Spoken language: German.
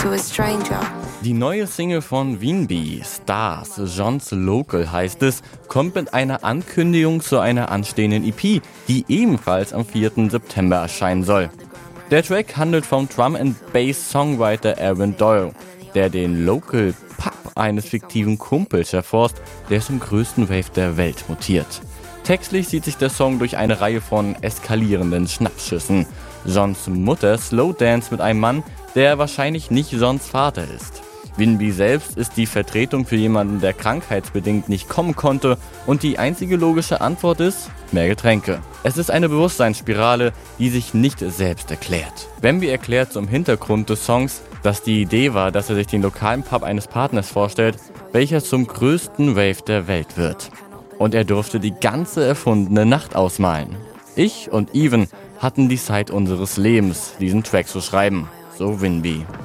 to a stranger. Die neue Single von Winby, Stars, Johns Local heißt es, kommt mit einer Ankündigung zu einer anstehenden EP, die ebenfalls am 4. September erscheinen soll. Der Track handelt vom Drum-and-Bass-Songwriter Aaron Doyle, der den Local Pub eines fiktiven Kumpels erforscht, der zum größten Wave der Welt mutiert. Textlich zieht sich der Song durch eine Reihe von eskalierenden Schnappschüssen. Johns Mutter slowdance mit einem Mann, der wahrscheinlich nicht Johns Vater ist. Winby selbst ist die Vertretung für jemanden, der krankheitsbedingt nicht kommen konnte, und die einzige logische Antwort ist: mehr Getränke. Es ist eine Bewusstseinsspirale, die sich nicht selbst erklärt. Winby erklärt zum Hintergrund des Songs, dass die Idee war, dass er sich den lokalen Pub eines Partners vorstellt, welcher zum größten Rave der Welt wird. Und er durfte die ganze erfundene Nacht ausmalen. Ich und Even hatten die Zeit unseres Lebens, diesen Track zu schreiben, so Winby.